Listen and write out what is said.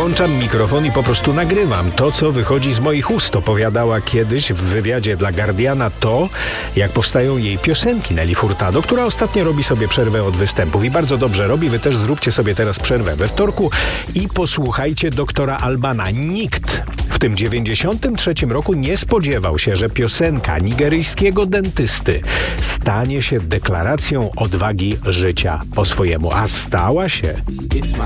włączam mikrofon i po prostu nagrywam to, co wychodzi z moich ust. Opowiadała kiedyś w wywiadzie dla Guardiana to, jak powstają jej piosenki, Nelly Furtado, która ostatnio robi sobie przerwę od występów i bardzo dobrze robi. Wy też zróbcie sobie teraz przerwę we wtorku i posłuchajcie doktora Albana. Nikt w tym 93 roku nie spodziewał się, że piosenka nigeryjskiego dentysty stanie się deklaracją odwagi życia po swojemu, a stała się.